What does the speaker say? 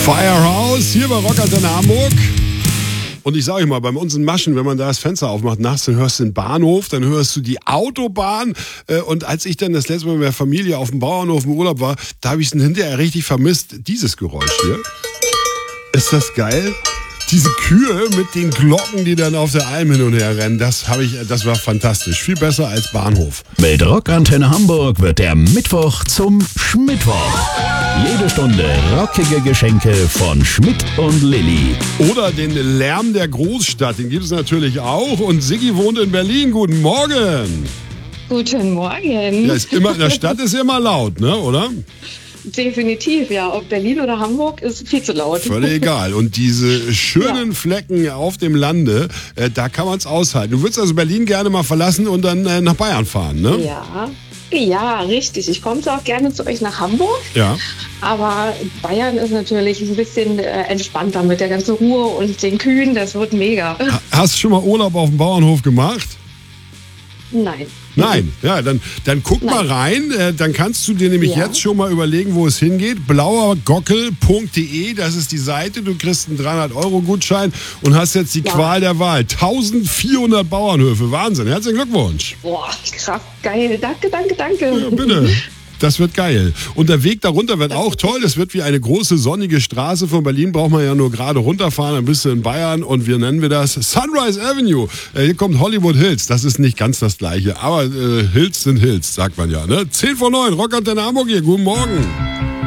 Firehouse hier bei Rockantenne Hamburg. Und ich sage euch mal, bei uns in Maschen, wenn man da das Fenster aufmacht nachts, dann hörst du den Bahnhof, dann hörst du die Autobahn. Und als ich dann das letzte Mal mit der Familie auf dem Bauernhof im Urlaub war, da habe ich es hinterher richtig vermisst. Dieses Geräusch hier. Ist das geil? Diese Kühe mit den Glocken, die dann auf der Alm hin und her rennen, das war fantastisch. Viel besser als Bahnhof. Mit Rockantenne Hamburg wird der Mittwoch zum Schmittwoch. Jede Stunde rockige Geschenke von Schmidt und Lilly. Oder den Lärm der Großstadt, den gibt es natürlich auch. Und Siggi wohnt in Berlin. Guten Morgen. Guten Morgen. Ja, in der Stadt ist immer laut, ne, oder? Definitiv, ja. Ob Berlin oder Hamburg ist viel zu laut. Völlig egal. Und diese schönen Flecken auf dem Lande, da kann man es aushalten. Du würdest also Berlin gerne mal verlassen und dann nach Bayern fahren, ne? Ja, richtig. Ich komme auch gerne zu euch nach Hamburg. Ja. Aber Bayern ist natürlich ein bisschen entspannter mit der ganzen Ruhe und den Kühen. Das wird mega. Hast du schon mal Urlaub auf dem Bauernhof gemacht? Nein, ja, dann guck mal rein, dann kannst du dir nämlich jetzt schon mal überlegen, wo es hingeht. blauergockel.de, das ist die Seite, du kriegst einen 300-Euro-Gutschein und hast jetzt die Qual der Wahl. 1400 Bauernhöfe, Wahnsinn, herzlichen Glückwunsch. Boah, krass, geil, danke. Ja, bitte. Das wird geil. Und der Weg darunter wird auch toll. Das wird wie eine große sonnige Straße. Von Berlin braucht man ja nur gerade runterfahren. Dann bist du in Bayern und wie nennen wir das? Sunrise Avenue. Hier kommt Hollywood Hills. Das ist nicht ganz das Gleiche. Aber Hills sind Hills, sagt man ja. Ne? 10 vor 9, Rockantenne Hamburg hier. Guten Morgen.